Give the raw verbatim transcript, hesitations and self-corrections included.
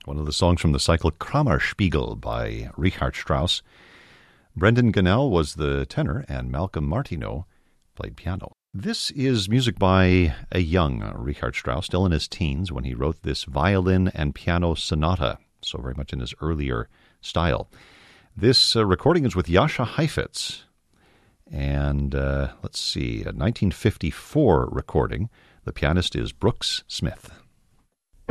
one of the songs from the cycle Kammerspiegel by Richard Strauss. Brendan Gannell was the tenor, and Malcolm Martineau played piano. This is music by a young Richard Strauss, still in his teens, when he wrote this violin and piano sonata, so very much in his earlier style. This uh, recording is with Jascha Heifetz, and uh, let's see, a nineteen fifty-four recording. The pianist is Brooks Smith.